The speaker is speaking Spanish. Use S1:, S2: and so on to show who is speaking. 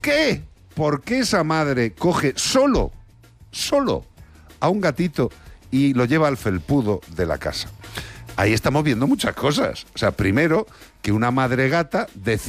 S1: qué? ¿Por qué esa madre coge solo a un gatito y lo lleva al felpudo de la casa? Ahí estamos viendo muchas cosas. O sea, primero, que una madre gata decide